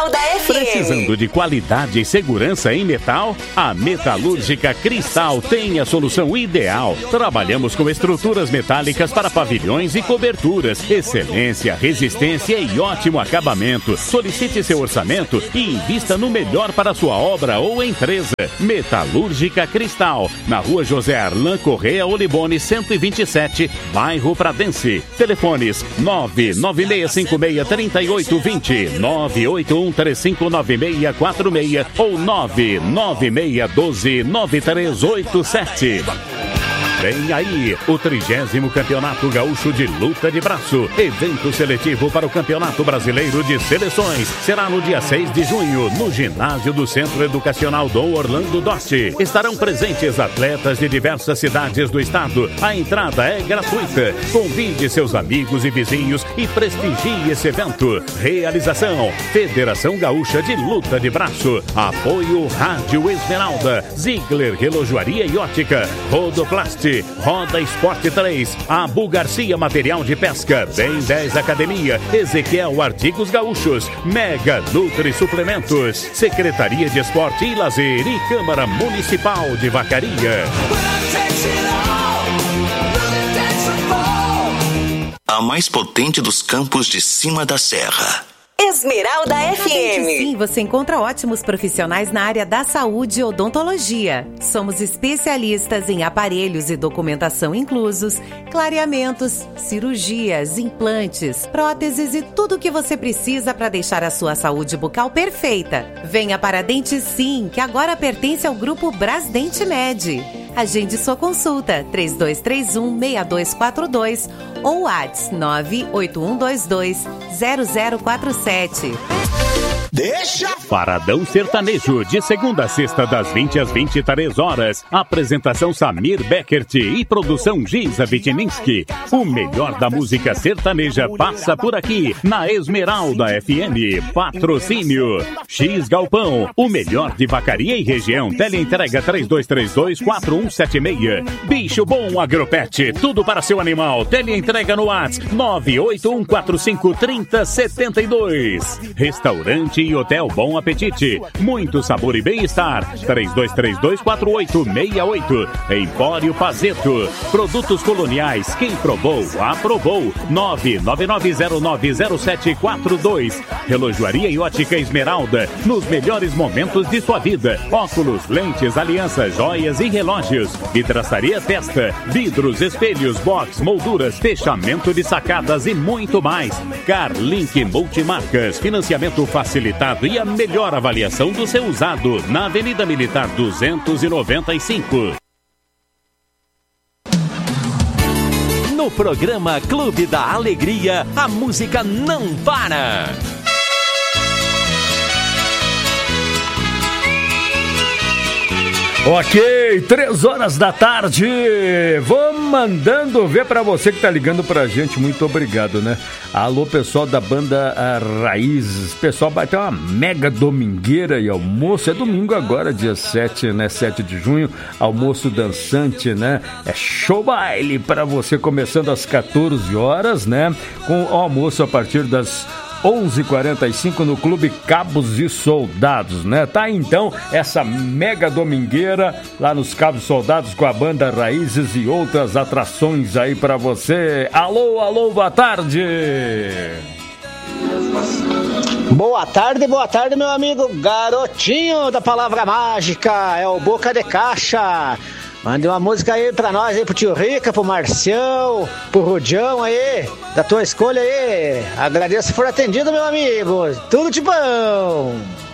Esmeralda FM. Precisando de qualidade e segurança em metal? A Metalúrgica Cristal tem a solução ideal. Trabalhamos com estruturas metálicas para pavilhões e coberturas. Excelência, resistência e ótimo acabamento. Solicite seu orçamento e invista no melhor para sua obra ou empresa. Metalúrgica Cristal, na Rua José Arlan Correia Olibone 127, bairro Pradense. Telefones 996563820, 981359646 ou 996129387. Vem aí o 30º Campeonato Gaúcho de Luta de Braço. Evento seletivo para o Campeonato Brasileiro de Seleções. Será no dia 6 de junho, no ginásio do Centro Educacional Dom Orlando Dosti. Estarão presentes atletas de diversas cidades do estado. A entrada é gratuita. Convide seus amigos e vizinhos e prestigie esse evento. Realização: Federação Gaúcha de Luta de Braço. Apoio Rádio Esmeralda, Ziegler Relojoaria e Ótica, Rodoplast, Roda Esporte 3, Abu Garcia Material de Pesca, Bem 10 Academia, Ezequiel Artigos Gaúchos, Mega Nutri Suplementos, Secretaria de Esporte e Lazer e Câmara Municipal de Vacaria. A mais potente dos campos de cima da serra. Esmeralda FM. Sim, você encontra ótimos profissionais na área da saúde e odontologia. Somos especialistas em aparelhos e documentação inclusos, clareamentos, cirurgias, implantes, próteses e tudo o que você precisa para deixar a sua saúde bucal perfeita. Venha para Dente Sim, que agora pertence ao grupo Brasdente Med. Agende sua consulta 3231-6242 ou WhatsApp 98122-0047. Deixa! Paradão Sertanejo, de segunda a sexta, das 20 às 23 horas. Apresentação Samir Beckert e produção Giza Vitininski. O melhor da música sertaneja passa por aqui, na Esmeralda FM. Patrocínio X Galpão, o melhor de Vacaria e região. Teleentrega 3232-4176. Bicho Bom Agropet, tudo para seu animal. Teleentrega no WhatsApp 981453072. Restaurante e Hotel Bom Apetite, muito sabor e bem-estar. 3232-4868. Empório Pazeto, produtos coloniais, quem provou, aprovou. 999090742. Relojoaria e Ótica Esmeralda, nos melhores momentos de sua vida. Óculos, lentes, alianças, joias e relógios. Vidraçaria Testa, vidros, espelhos, box, molduras, fechamento de sacadas e muito mais. Carlink Multimarcas, financiamento facilitado e a melhor avaliação do seu usado, na Avenida Militar 295. No programa Clube da Alegria, a música não para. Ok, 3 horas da tarde. Vou mandando ver pra você que tá ligando pra gente. Muito obrigado, né? Alô, pessoal da banda Raízes. Pessoal, vai ter uma mega domingueira e almoço. É domingo agora, dia 7, né? 7 de junho. Almoço dançante, né? É show baile pra você, começando às 14 horas, né? Com almoço a partir das 11h45 no Clube Cabos e Soldados, né? Tá então essa mega domingueira lá nos Cabos Soldados com a banda Raízes e outras atrações aí pra você. Alô, alô, boa tarde! Boa tarde, meu amigo garotinho da palavra mágica, é o Boca de Caixa. Mande uma música aí pra nós, aí pro Tio Rica, pro Marcião, pro Rudião aí, da tua escolha aí. Agradeço por atendido, meu amigo. Tudo de bom.